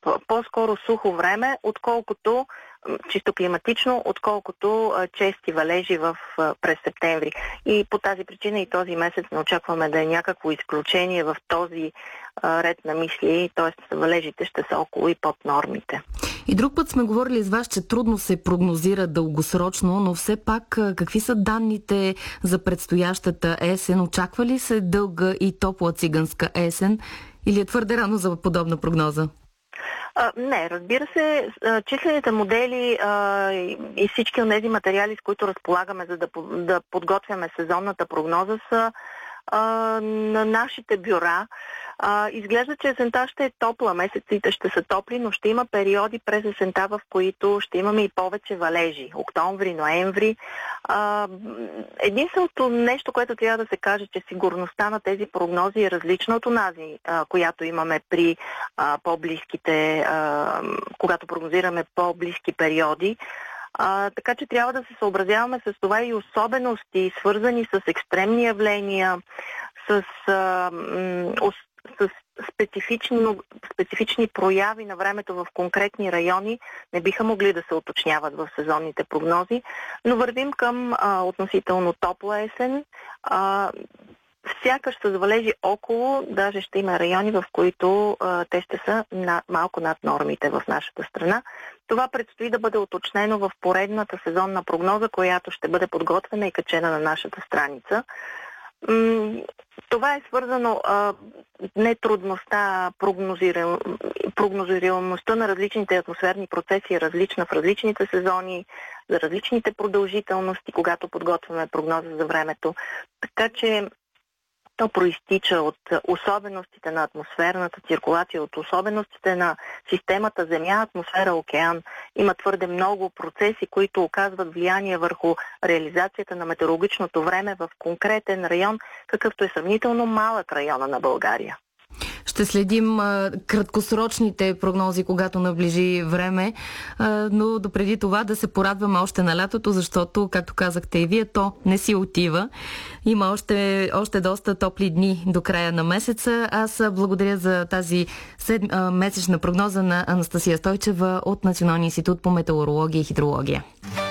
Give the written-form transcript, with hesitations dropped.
по-скоро сухо време, отколкото чисто климатично, отколкото чести валежи през септември. И по тази причина и този месец не очакваме да е някакво изключение в този ред на мисли, т.е. валежите ще са около и под нормите. И друг път сме говорили с вас, че трудно се прогнозира дългосрочно, но все пак какви са данните за предстоящата есен? Очаква ли се дълга и топла циганска есен или е твърде рано за подобна прогноза? Не, разбира се, числените модели и всички от тези материали, с които разполагаме, за да подготвяме сезонната прогноза, са на нашите бюра. Изглежда, че есента ще е топла, месеците ще са топли, но ще има периоди през есента, в които ще имаме и повече валежи. Октомври, ноември. Единственото нещо, което трябва да се каже, че сигурността на тези прогнози е различна от онази, която имаме при по-близките, когато прогнозираме по-близки периоди. Така че трябва да се съобразяваме с това и особености, свързани с екстремни явления, с специфични прояви на времето в конкретни райони, не биха могли да се уточняват в сезонните прогнози, но вървим към относително топла есен. Сякаш с валежи около, даже ще има райони, в които те ще са малко над нормите в нашата страна. Това предстои да бъде уточнено в поредната сезонна прогноза, която ще бъде подготвена и качена на нашата страница. Това е свързано не трудността, прогнозируемостта на различните атмосферни процеси е различна в различните сезони, за различните продължителности, когато подготвяме прогноза за времето. Така че то проистича от особеностите на атмосферната циркулация, от особеностите на системата Земя, атмосфера, океан. Има твърде много процеси, които оказват влияние върху реализацията на метеорологичното време в конкретен район, какъвто е сравнително малък района на България. Ще следим краткосрочните прогнози, когато наближи време, но допреди това да се порадваме още на лятото, защото, както казахте и вие, то не си отива. Има още доста топли дни до края на месеца. Аз благодаря за тази месечна прогноза на Анастасия Стойчева от Националния институт по метеорология и хидрология.